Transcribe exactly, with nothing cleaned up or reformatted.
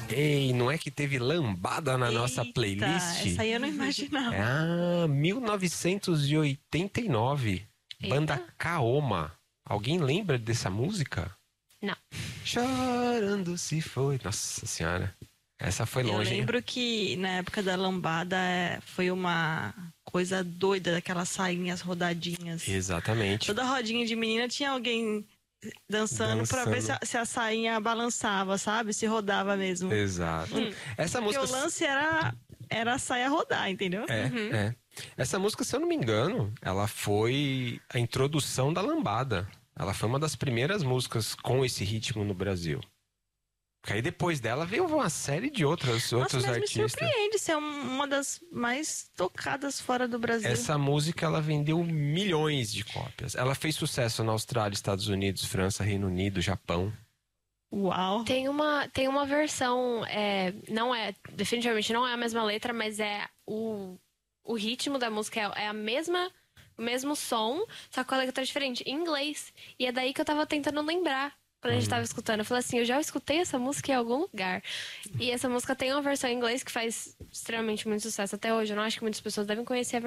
Ei, não é que teve lambada na Eita, nossa playlist? Essa aí eu não imaginava. Ah, mil novecentos e oitenta e nove. Eita. Banda Kaoma. Alguém lembra dessa música? Não. Chorando se foi. Nossa senhora. Essa foi Eu longe, hein? lembro que na época da lambada é, foi uma coisa doida, daquelas sainhas rodadinhas. Exatamente. Toda rodinha de menina tinha alguém dançando, pra ver se a, se a sainha balançava, sabe? Se rodava mesmo. Exato. Essa Porque música... o lance era, era a saia rodar, entendeu? É, é. Essa música, se eu não me engano, ela foi a introdução da lambada. Ela foi uma das primeiras músicas com esse ritmo no Brasil. Porque aí depois dela veio uma série de outras, outros Nossa, mas me artistas. surpreende ser um- uma das mais tocadas fora do Brasil. Essa música, ela vendeu milhões de cópias. Ela fez sucesso na Austrália, Estados Unidos, França, Reino Unido, Japão. Uau! Tem uma, tem uma versão, é, não é, definitivamente não é a mesma letra, mas é o, o ritmo da música é, é a mesma, o mesmo som, só que com a letra diferente, em inglês. E é daí que eu tava tentando lembrar. Quando a gente tava escutando, eu falei assim, eu já escutei essa música em algum lugar. E essa música tem uma versão em inglês que faz extremamente muito sucesso até hoje. Eu não acho que muitas pessoas devem conhecer a